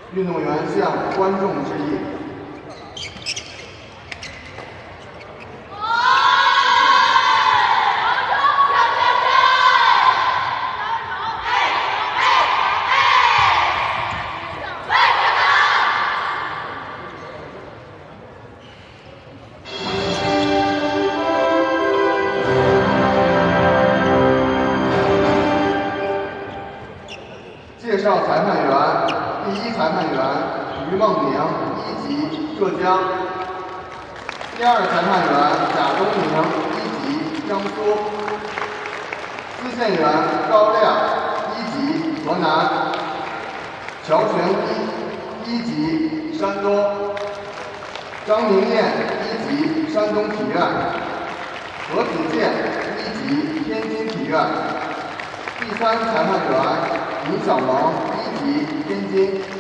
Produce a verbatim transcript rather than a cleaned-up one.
运动员向观众致意。 介绍裁判员：第一裁判员于梦宁，一级，浙江；第二裁判员贾东明，一级，江苏；司线员高亮，一级，河南；乔玄一，一级，山东；张明艳，一级，山东体院；何子健，一级，天津体院；第三裁判员。 李小萌，一级，天津。